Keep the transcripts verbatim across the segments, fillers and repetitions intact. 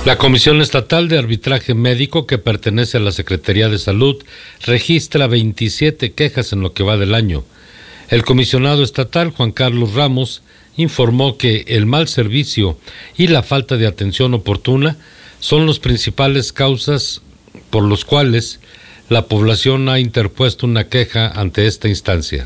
La Comisión Estatal de Arbitraje Médico, que pertenece a la Secretaría de Salud, registra veintisiete quejas en lo que va del año. El comisionado estatal, Juan Carlos Ramos, informó que el mal servicio y la falta de atención oportuna son las principales causas por los cuales la población ha interpuesto una queja ante esta instancia.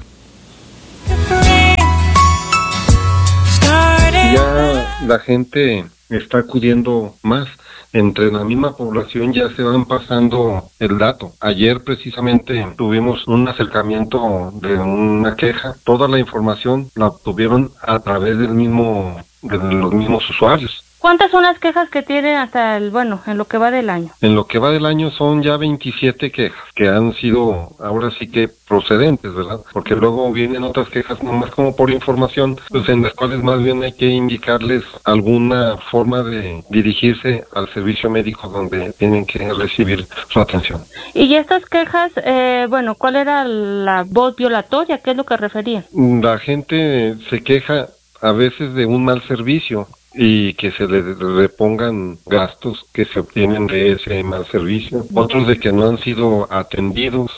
Ya la gente está acudiendo más. Entre la misma población ya se van pasando el dato. Ayer precisamente tuvimos un acercamiento de una queja. Toda la información la obtuvieron a través del mismo, de los mismos usuarios. ¿Cuántas son las quejas que tienen hasta el, bueno, en lo que va del año? En lo que va del año son ya veintisiete quejas que han sido ahora sí que procedentes, ¿verdad? Porque luego vienen otras quejas nomás como por información, pues en las cuales más bien hay que indicarles alguna forma de dirigirse al servicio médico donde tienen que recibir su atención. Y estas quejas, eh, bueno, ¿cuál era la voz violatoria? ¿Qué es lo que referían? La gente se queja a veces de un mal servicio y que se le repongan gastos que se obtienen de ese mal servicio, otros de que no han sido atendidos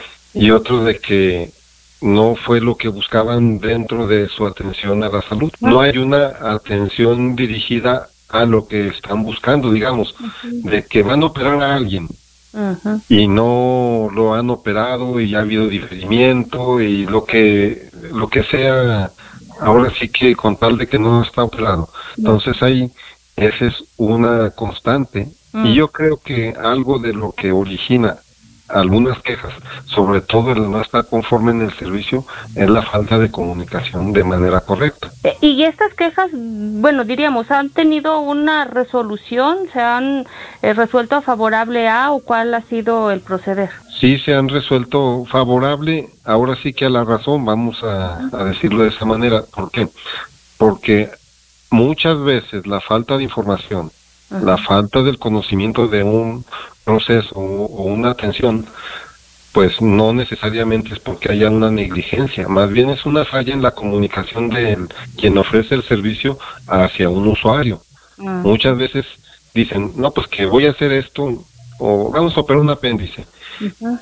y otros de que no fue lo que buscaban dentro de su atención a la salud. No hay una atención dirigida a lo que están buscando, digamos, de que van a operar a alguien uh-huh. y no lo han operado y ha habido diferimiento y lo que lo que sea. Ahora sí que con tal de que no está operado. Entonces ahí, esa es una constante. Mm. Y yo creo que algo de lo que origina algunas quejas, sobre todo el no estar conforme en el servicio, es la falta de comunicación de manera correcta. Y estas quejas, bueno, diríamos, ¿han tenido una resolución? ¿Se han eh, resuelto favorable a o cuál ha sido el proceder? Sí, se han resuelto favorable, ahora sí que a la razón, vamos a, a decirlo de esa manera. ¿Por qué? Porque muchas veces la falta de información, uh-huh. la falta del conocimiento de un proceso o, o una atención, pues no necesariamente es porque haya una negligencia, más bien es una falla en la comunicación de quien ofrece el servicio hacia un usuario. Uh-huh. Muchas veces dicen, no, pues que voy a hacer esto, o vamos a operar un apéndice. Uh-huh.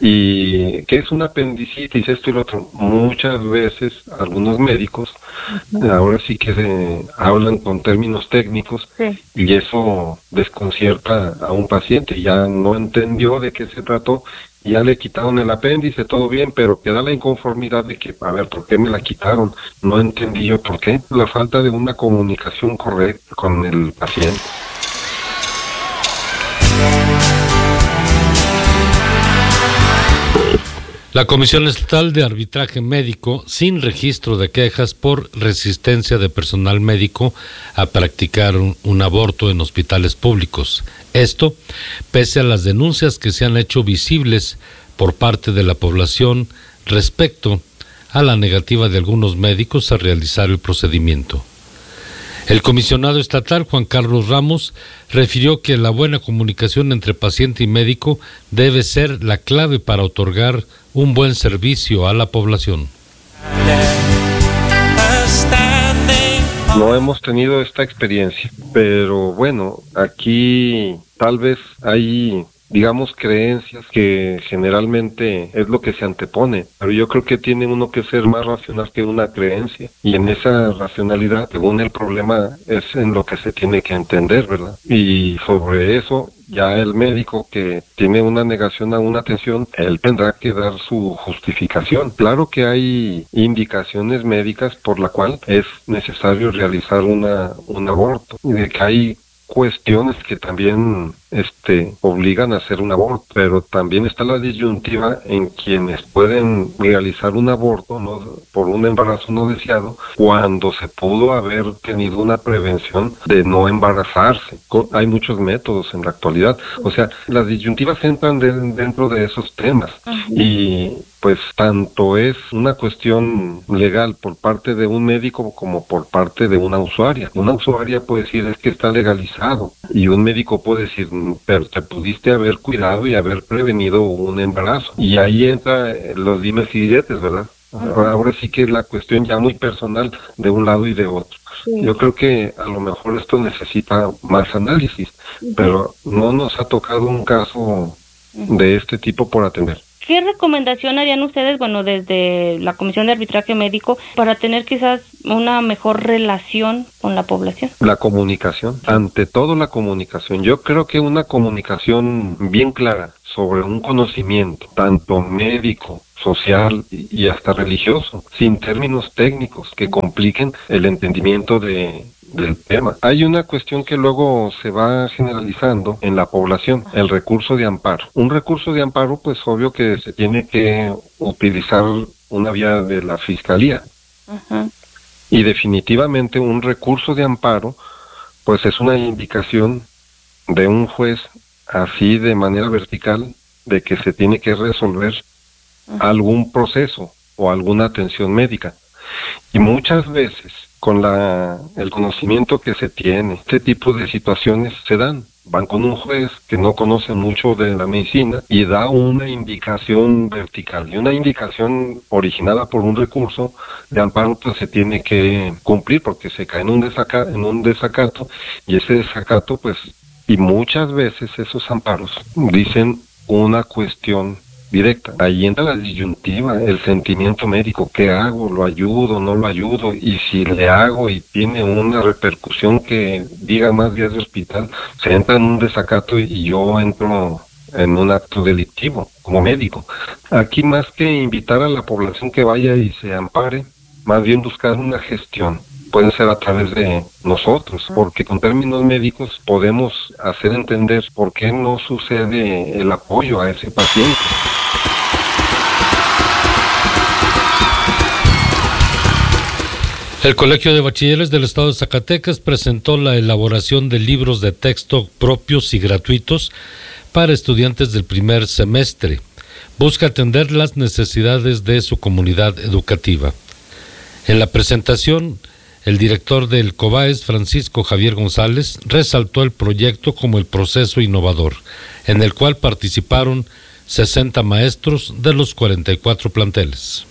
Y que es una apendicitis, esto y lo otro. Muchas veces algunos médicos uh-huh. ahora sí que se hablan con términos técnicos sí. y eso desconcierta a un paciente. Ya no entendió de qué se trató, ya le quitaron el apéndice, todo bien, pero queda la inconformidad de que, a ver, ¿por qué me la quitaron? No entendí yo por qué. La falta de una comunicación correcta con el paciente. La Comisión Estatal de Arbitraje Médico, sin registro de quejas por resistencia de personal médico a practicar un, un aborto en hospitales públicos. Esto, pese a las denuncias que se han hecho visibles por parte de la población respecto a la negativa de algunos médicos a realizar el procedimiento. El comisionado estatal, Juan Carlos Ramos, refirió que la buena comunicación entre paciente y médico debe ser la clave para otorgar un buen servicio a la población. No hemos tenido esta experiencia, pero bueno, aquí tal vez hay, digamos, creencias que generalmente es lo que se antepone, pero yo creo que tiene uno que ser más racional que una creencia, y en esa racionalidad, según el problema, es en lo que se tiene que entender, ¿verdad? Y sobre eso, ya el médico que tiene una negación a una atención, él tendrá que dar su justificación. Claro que hay indicaciones médicas por la cual es necesario realizar una un aborto, y de que hay cuestiones que también este obligan a hacer un aborto, pero también está la disyuntiva en quienes pueden realizar un aborto, ¿no?, por un embarazo no deseado, cuando se pudo haber tenido una prevención de no embarazarse. Hay muchos métodos en la actualidad, o sea, las disyuntivas entran de, dentro de esos temas. Uh-huh. Y pues tanto es una cuestión legal por parte de un médico como por parte de una usuaria. Una usuaria puede decir, es que está legalizado, y un médico puede decir, pero te pudiste haber cuidado y haber prevenido un embarazo. Y ahí entra los dimes y diretes, ¿verdad? Ahora sí que es la cuestión ya muy personal de un lado y de otro. Sí. Yo creo que a lo mejor esto necesita más análisis, uh-huh. pero no nos ha tocado un caso uh-huh. de este tipo por atender. ¿Qué recomendación harían ustedes, bueno, desde la Comisión de Arbitraje Médico, para tener quizás una mejor relación con la población? La comunicación, ante todo la comunicación. Yo creo que una comunicación bien clara sobre un conocimiento, tanto médico, social y hasta religioso, sin términos técnicos que compliquen el entendimiento de del tema. Hay una cuestión que luego se va generalizando en la población, el recurso de amparo. Un recurso de amparo, pues obvio que se tiene que utilizar una vía de la fiscalía. Uh-huh. Y definitivamente un recurso de amparo, pues es una indicación de un juez así de manera vertical de que se tiene que resolver uh-huh. algún proceso o alguna atención médica. Y muchas veces con la el conocimiento que se tiene, este tipo de situaciones se dan. Van con un juez que no conoce mucho de la medicina y da una indicación vertical. Y una indicación originada por un recurso de amparo pues se tiene que cumplir porque se cae en un desacato, en un desacato y ese desacato pues, y muchas veces esos amparos dicen una cuestión directa. Ahí entra la disyuntiva, el sentimiento médico. ¿Qué hago? ¿Lo ayudo? ¿No lo ayudo? Y si le hago y tiene una repercusión que diga más días de hospital, se entra en un desacato y yo entro en un acto delictivo como médico. Aquí más que invitar a la población que vaya y se ampare, más bien buscar una gestión. Puede ser a través de nosotros, porque con términos médicos podemos hacer entender por qué no sucede el apoyo a ese paciente. El Colegio de Bachilleres del Estado de Zacatecas presentó la elaboración de libros de texto propios y gratuitos para estudiantes del primer semestre. Busca atender las necesidades de su comunidad educativa. En la presentación, el director del COBAES, Francisco Javier González, resaltó el proyecto como el proceso innovador, en el cual participaron sesenta maestros de los cuarenta y cuatro planteles.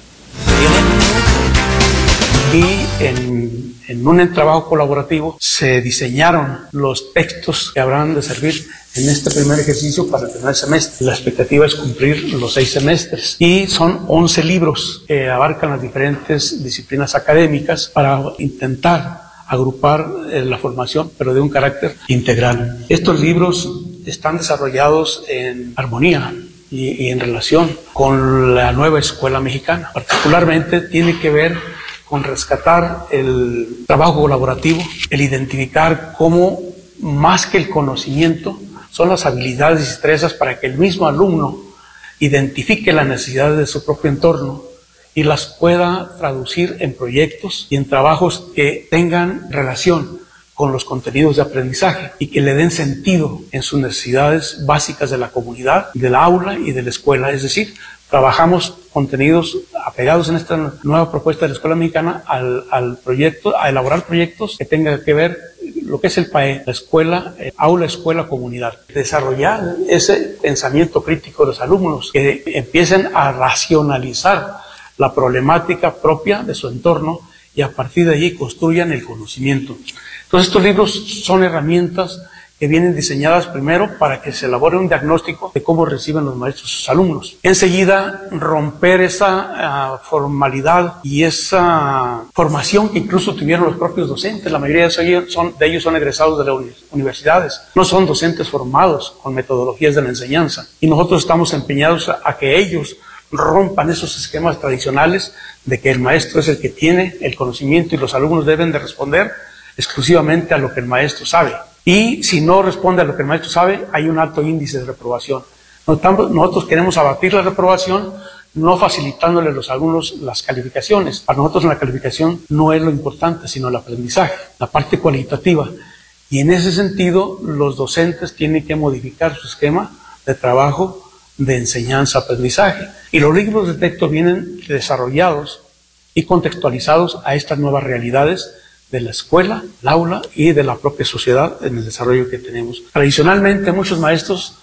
Y en, en un trabajo colaborativo se diseñaron los textos que habrán de servir en este primer ejercicio para el primer semestre. La expectativa es cumplir los seis semestres y son once libros que abarcan las diferentes disciplinas académicas para intentar agrupar eh, la formación, pero de un carácter integral. Estos libros están desarrollados en armonía y, y en relación con la nueva escuela mexicana. Particularmente tiene que ver con rescatar el trabajo colaborativo, el identificar cómo más que el conocimiento son las habilidades y destrezas para que el mismo alumno identifique las necesidades de su propio entorno y las pueda traducir en proyectos y en trabajos que tengan relación con los contenidos de aprendizaje y que le den sentido en sus necesidades básicas de la comunidad, de la aula y de la escuela. Es decir, trabajamos contenidos apegados en esta nueva propuesta de la Escuela Mexicana al, al proyecto, a elaborar proyectos que tengan que ver lo que es el P A E, la escuela, eh, aula, escuela, comunidad. Desarrollar ese pensamiento crítico de los alumnos, que empiecen a racionalizar la problemática propia de su entorno y a partir de allí construyan el conocimiento. Entonces estos libros son herramientas que vienen diseñadas primero para que se elabore un diagnóstico de cómo reciben los maestros sus alumnos. Enseguida, romper esa uh, formalidad y esa formación que incluso tuvieron los propios docentes. La mayoría de ellos son, de ellos son egresados de las universidades. No son docentes formados con metodologías de la enseñanza. Y nosotros estamos empeñados a, a que ellos rompan esos esquemas tradicionales de que el maestro es el que tiene el conocimiento y los alumnos deben de responder exclusivamente a lo que el maestro sabe. Y si no responde a lo que el maestro sabe, hay un alto índice de reprobación. Nosotros queremos abatir la reprobación, no facilitándole a los alumnos las calificaciones. Para nosotros la calificación no es lo importante, sino el aprendizaje, la parte cualitativa. Y en ese sentido, los docentes tienen que modificar su esquema de trabajo de enseñanza-aprendizaje. Y los libros de texto vienen desarrollados y contextualizados a estas nuevas realidades de la escuela, el aula y de la propia sociedad en el desarrollo que tenemos. Tradicionalmente muchos maestros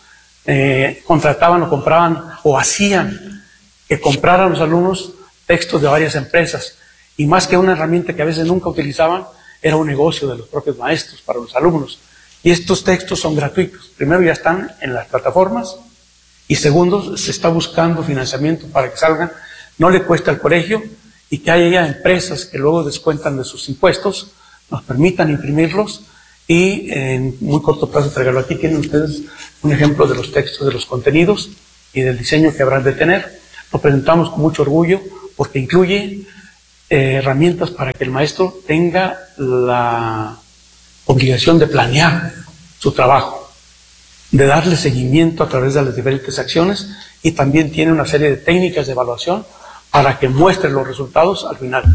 eh, contrataban o compraban o hacían que compraran los alumnos textos de varias empresas y más que una herramienta que a veces nunca utilizaban, era un negocio de los propios maestros para los alumnos. Y estos textos son gratuitos. Primero, ya están en las plataformas, y segundo, se está buscando financiamiento para que salgan, no le cuesta al colegio, y que haya empresas que luego descuentan de sus impuestos, nos permitan imprimirlos y en muy corto plazo entregarlo. Aquí tienen ustedes un ejemplo de los textos, de los contenidos y del diseño que habrán de tener. Lo presentamos con mucho orgullo porque incluye eh, herramientas para que el maestro tenga la obligación de planear su trabajo, de darle seguimiento a través de las diferentes acciones, y también tiene una serie de técnicas de evaluación para que muestre los resultados al final.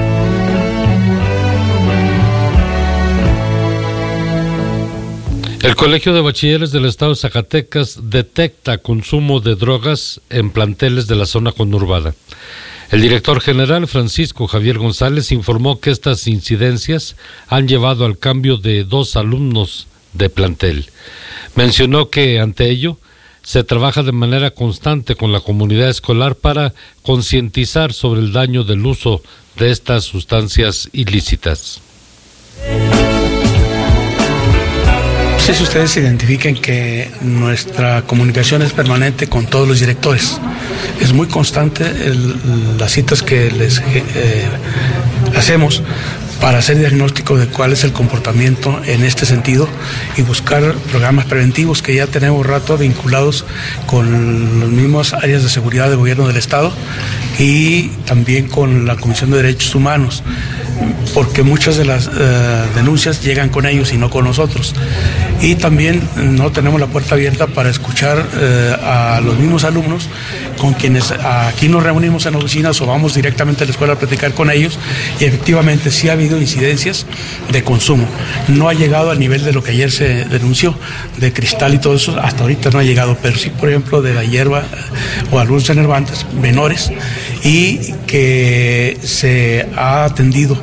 El Colegio de Bachilleres del Estado de Zacatecas detecta consumo de drogas en planteles de la zona conurbada. El director general, Francisco Javier González, informó que estas incidencias han llevado al cambio de dos alumnos de plantel. Mencionó que ante ello se trabaja de manera constante con la comunidad escolar para concientizar sobre el daño del uso de estas sustancias ilícitas. Si ustedes identifiquen que nuestra comunicación es permanente con todos los directores. Es muy constante el, las citas que les eh, hacemos para hacer diagnóstico de cuál es el comportamiento en este sentido y buscar programas preventivos que ya tenemos rato vinculados con las mismas áreas de seguridad del gobierno del Estado y también con la Comisión de Derechos Humanos, porque muchas de las uh, denuncias llegan con ellos y no con nosotros. Y también no tenemos la puerta abierta para escuchar uh, a los mismos alumnos con quienes aquí nos reunimos en oficinas o vamos directamente a la escuela a platicar con ellos, y efectivamente sí ha habido incidencias de consumo. No ha llegado al nivel de lo que ayer se denunció, de cristal y todo eso, hasta ahorita no ha llegado, pero sí, por ejemplo, de la hierba o algunos enervantes menores, y que se ha atendido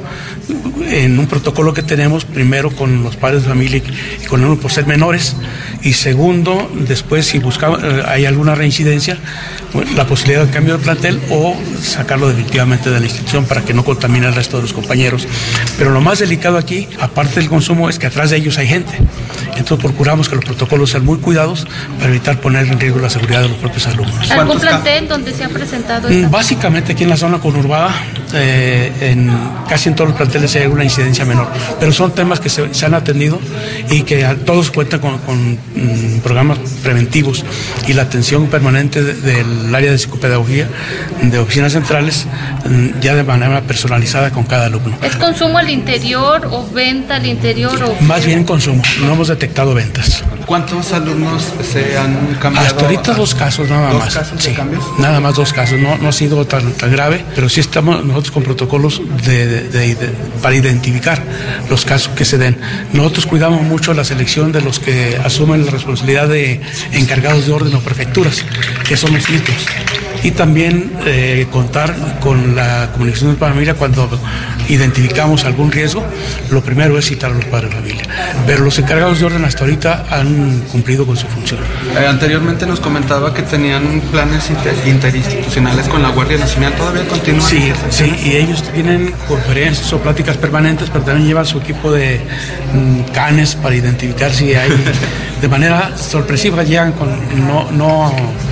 en un protocolo que tenemos, primero con los padres de familia y con uno por ser menores, y segundo, después si buscamos, hay alguna reincidencia, la posibilidad de cambio de plantel o sacarlo definitivamente de la institución para que no contamine al resto de los compañeros. Pero lo más delicado aquí, aparte del consumo, es que atrás de ellos hay gente. Entonces procuramos que los protocolos sean muy cuidados para evitar poner en riesgo la seguridad de los propios alumnos. ¿Algún plantel donde se ha presentado esta? Básicamente aquí en la zona conurbada, eh, en casi en todos los planteles hay alguna incidencia menor, pero son temas que se, se han atendido y que a, todos cuentan con, con mm, programas preventivos y la atención permanente de, del área de psicopedagogía de oficinas centrales, mm, ya de manera personalizada con cada alumno. ¿Es consumo al interior o venta al interior? O... Más bien consumo, no hemos detectado ventas. ¿Cuántos alumnos se han cambiado? Hasta ahorita dos casos nada ¿Dos más. casos de sí, cambios? Nada más dos casos, no, no ha sido tan, tan grave, pero sí estamos nosotros con protocolos de, de, de, de, para identificar los casos que se den. Nosotros cuidamos mucho la selección de los que asumen la responsabilidad de encargados de orden o prefecturas, que son los filtros. Y también eh, contar con la comunicación de familia cuando identificamos algún riesgo. Lo primero es citar a los padres de familia. Pero los encargados de orden hasta ahorita han cumplido con su función. Eh, anteriormente nos comentaba que tenían planes inter interinstitucionales con la Guardia Nacional. ¿Todavía continúan? Sí, sí, y ellos tienen conferencias o pláticas permanentes, pero también llevan su equipo de mm, canes para identificar si hay... De manera sorpresiva llegan con... no, no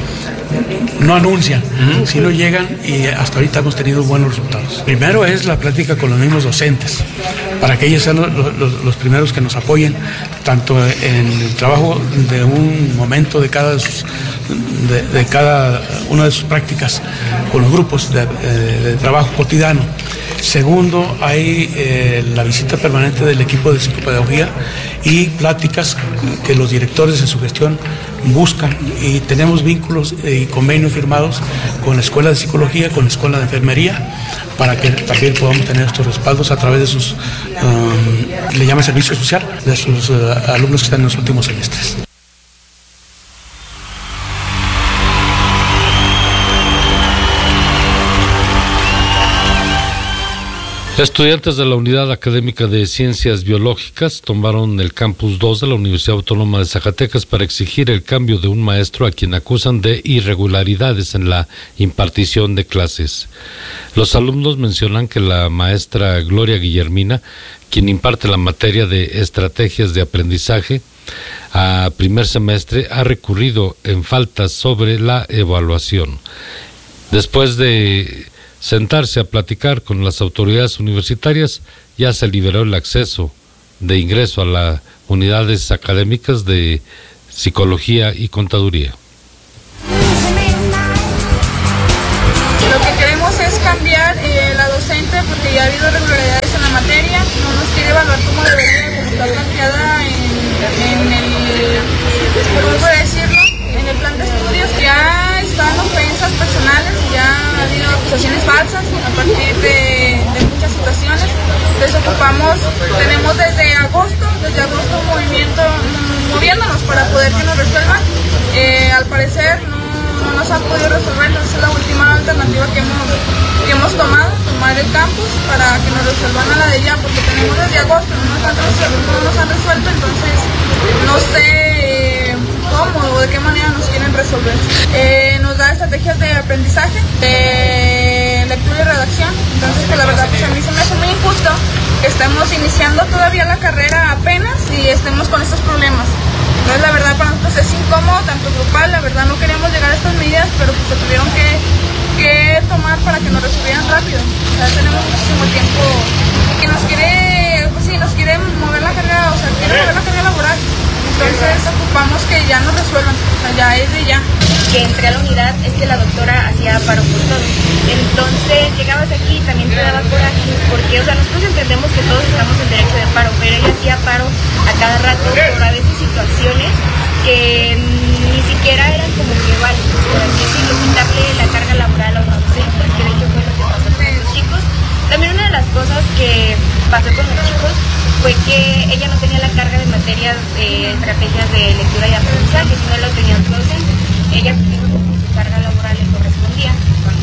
no anuncian, uh-huh. sino llegan, y hasta ahorita hemos tenido buenos resultados. Primero es la plática con los mismos docentes, para que ellos sean los, los, los primeros que nos apoyen, tanto en el trabajo de un momento de cada, de, sus, de, de cada una de sus prácticas con los grupos de, de trabajo cotidiano. Segundo, hay eh, la visita permanente del equipo de psicopedagogía y pláticas que los directores en su gestión buscan, y tenemos vínculos y convenios firmados con la Escuela de Psicología, con la Escuela de Enfermería, para que también podamos tener estos respaldos a través de sus, um, le llama servicio social, de sus uh, alumnos que están en los últimos semestres. Estudiantes de la Unidad Académica de Ciencias Biológicas tomaron el Campus dos de la Universidad Autónoma de Zacatecas para exigir el cambio de un maestro a quien acusan de irregularidades en la impartición de clases. Los alumnos mencionan que la maestra Gloria Guillermina, quien imparte la materia de estrategias de aprendizaje a primer semestre, ha recurrido en faltas sobre la evaluación. Después de sentarse a platicar con las autoridades universitarias, ya se liberó el acceso de ingreso a las unidades académicas de psicología y contaduría. Lo que queremos es cambiar eh, la docente, porque ya ha habido irregularidades en la materia, no nos quiere evaluar como debería, como está planteada en, en el, ¿cómo puedo decirlo? En el plan de estudios. Ya están ofensas personales, ya ha habido acusaciones falsas a partir de, de muchas situaciones. Entonces ocupamos, tenemos desde agosto, desde agosto un movimiento, moviéndonos para poder que nos resuelvan. Eh, al parecer no no nos han podido resolver, entonces es la última alternativa que hemos, que hemos tomado, tomar el campus para que nos resuelvan a la de ya, porque tenemos desde agosto, no nos han resuelto, no nos han resuelto entonces no sé eh, cómo o de qué manera nos quieren resolver. Eh, nos da estrategias de aprendizaje, de lectura y redacción, entonces pues la verdad pues a mí se me hace muy injusto que estemos iniciando todavía la carrera apenas y estemos con estos problemas. Entonces la verdad para nosotros es incómodo, tanto grupal, la verdad no queríamos llegar a estas medidas, pero pues se tuvieron que, que tomar para que nos resolvieran rápido. O sea, tenemos muchísimo tiempo que nos quiere, pues sí, nos quiere mover la carrera, o sea, quiere mover la carrera laboral. Entonces ocupamos que ya nos resuelvan, o sea, ya es de ya. Que entré a la unidad es que la doctora hacía paro por todo. Entonces llegabas aquí y también te daba coraje, porque, o sea, nosotros entendemos que todos estamos en derecho de paro, pero ella hacía paro a cada rato por a veces situaciones que ni siquiera eran como que válidas, por así decirlo, quitarle la carga laboral a los docentes, que de hecho fue lo que pasó con los chicos. También una de las cosas que pasó con los chicos fue que ella no tenía la carga de materias, eh, estrategias de lectura y aprendizaje, sino lo tenía otro docente. Ella cumplió con su carga laboral le correspondía.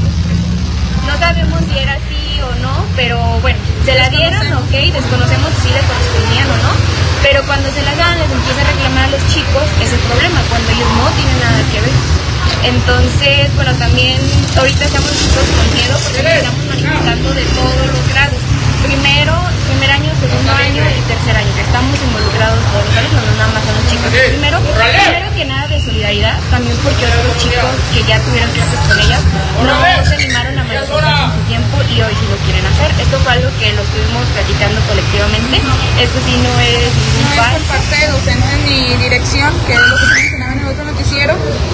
No sabemos si era así o no, pero bueno, se la dieron, ok, desconocemos si le correspondían o no, pero cuando se la dan les empieza a reclamar a los chicos ese problema, cuando ellos no tienen nada que ver. Entonces, bueno, también ahorita estamos nosotros con miedo porque nos estamos manifestando de todos los grados. Primero, primer año, segundo año y tercer año, que estamos involucrados todos los alumnos, no nada más a los chicos. Primero, primero que nada de solidaridad, también porque otros chicos que ya tuvieron clases con ellas no se animaron a manifestarse en su tiempo y hoy sí lo quieren hacer. Esto fue algo que lo estuvimos platicando colectivamente. Esto sí no es ningún no es por parte de docentes ni dirección, que es lo que se mencionaba en el otro noticiero.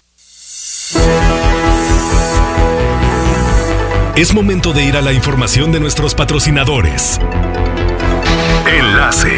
Es momento de ir a la información de nuestros patrocinadores. Enlace.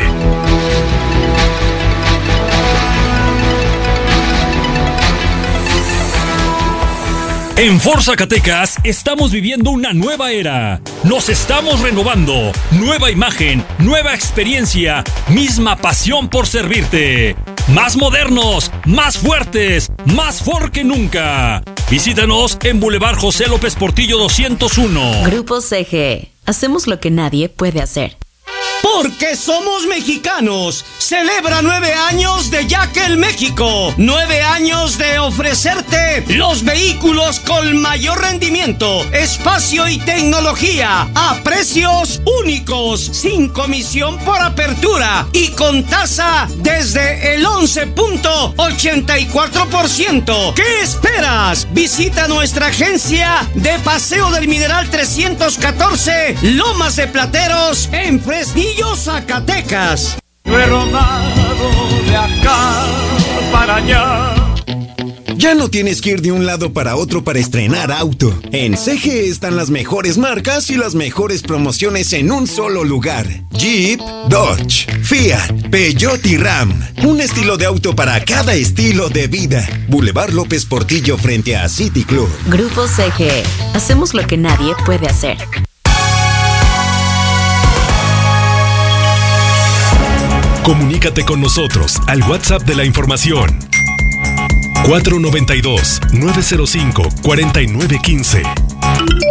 En Ford Zacatecas estamos viviendo una nueva era. Nos estamos renovando. Nueva imagen, nueva experiencia, misma pasión por servirte. Más modernos, más fuertes, más Ford que nunca. Visítanos en Boulevard José López Portillo doscientos uno. Grupo C G. Hacemos lo que nadie puede hacer. Porque somos mexicanos. Celebra nueve años de Yakel México. Nueve años de ofrecerte los vehículos con mayor rendimiento, espacio y tecnología a precios únicos, sin comisión por apertura y con tasa desde el once punto ochenta y cuatro por ciento. ¿Qué esperas? Visita nuestra agencia de Paseo del Mineral trescientos catorce, Lomas de Plateros, en Fresnillo, Zacatecas. Lo he rodado de acá para allá. Ya no tienes que ir de un lado para otro para estrenar auto. En C G están las mejores marcas y las mejores promociones en un solo lugar. Jeep, Dodge, Fiat, Peugeot y Ram. Un estilo de auto para cada estilo de vida. Boulevard López Portillo frente a City Club. Grupo C G. Hacemos lo que nadie puede hacer. Comunícate con nosotros al WhatsApp de la información cuatro nueve dos, nueve cero cinco, cuatro nueve uno cinco.